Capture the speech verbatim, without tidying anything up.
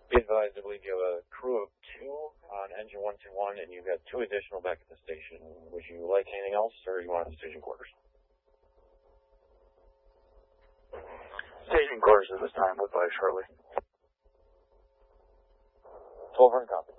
Be advised, I believe you have a crew of two on engine one two one, and you've got two additional back at the station. Would you like anything else, or you want station quarters? Station quarters at this time. We'll buy shortly. twelve run copy.